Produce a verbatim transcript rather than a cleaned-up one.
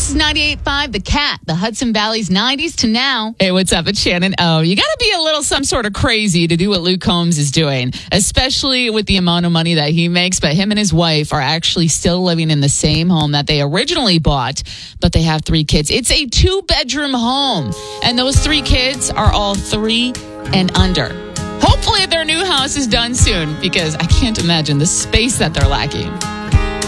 This is ninety-eight point five The Cat, the Hudson Valley's nineties to now. Hey, what's up? It's Shannon. Oh, you got to be a little some sort of crazy to do what Luke Combs is doing, especially with the amount of money that he makes. But him and his wife are actually still living in the same home that they originally bought, but they have three kids. It's a two-bedroom home, and those three kids are all three and under. Hopefully their new house is done soon, because I can't imagine the space that they're lacking.